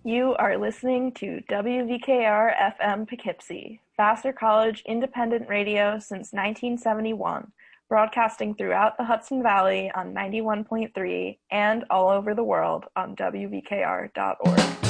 You are listening to WVKR-FM Poughkeepsie, Vassar College independent radio since 1971, broadcasting throughout the Hudson Valley on 91.3 and all over the world on WVKR.org.